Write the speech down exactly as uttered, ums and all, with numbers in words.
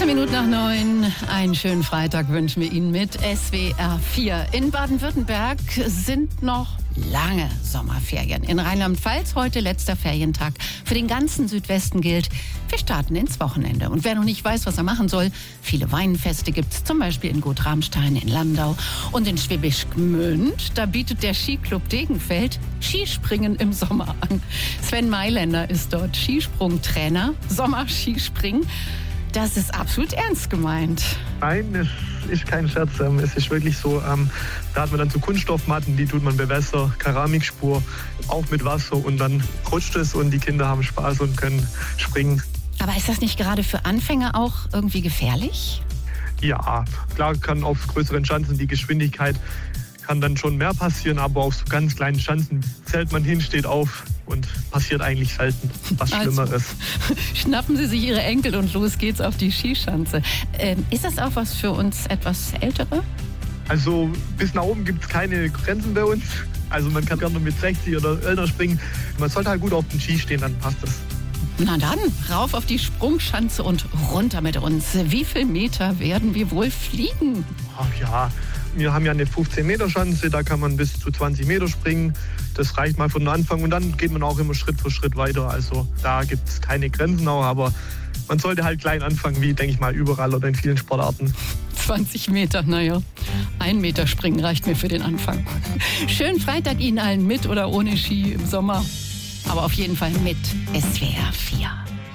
achtzehn Minuten nach neun. Einen schönen Freitag wünschen wir Ihnen mit S W R vier. In Baden-Württemberg sind noch lange Sommerferien. In Rheinland-Pfalz heute letzter Ferientag. Für den ganzen Südwesten gilt, wir starten ins Wochenende. Und wer noch nicht weiß, was er machen soll, viele Weinfeste gibt es zum Beispiel in Gut Ramstein, in Landau und in Schwäbisch Gmünd. Da bietet der Skiclub Degenfeld Skispringen im Sommer an. Sven Mailänder ist dort Skisprungtrainer, Sommerskispringen. Das ist absolut ernst gemeint. Nein, es ist kein Scherz. Es ist wirklich so, ähm, da hat man dann so Kunststoffmatten, die tut man bewässern, Keramikspur, auch mit Wasser und dann rutscht es und die Kinder haben Spaß und können springen. Aber ist das nicht gerade für Anfänger auch irgendwie gefährlich? Ja, klar kann auf größeren Schanzen die Geschwindigkeit kann dann schon mehr passieren, aber auf so ganz kleinen Schanzen zählt man hin, steht auf und passiert eigentlich selten was Schlimmeres. Also, schnappen Sie sich Ihre Enkel und los geht's auf die Skischanze. Ähm, ist das auch was für uns etwas Ältere? Also bis nach oben gibt es keine Grenzen bei uns. Also man kann gerne mit sechzig oder älter springen. Man sollte halt gut auf den Ski stehen, dann passt das. Na dann, rauf auf die Sprungschanze und runter mit uns. Wie viel Meter werden wir wohl fliegen? Ach ja, wir haben ja eine fünfzehn Meter Schanze, da kann man bis zu zwanzig Meter springen. Das reicht mal von Anfang und dann geht man auch immer Schritt für Schritt weiter. Also da gibt es keine Grenzen auch, aber man sollte halt klein anfangen, wie denke ich mal überall oder in vielen Sportarten. zwanzig Meter, naja, ein Meter springen reicht mir für den Anfang. Schönen Freitag Ihnen allen mit oder ohne Ski im Sommer. Aber auf jeden Fall mit S W R vier.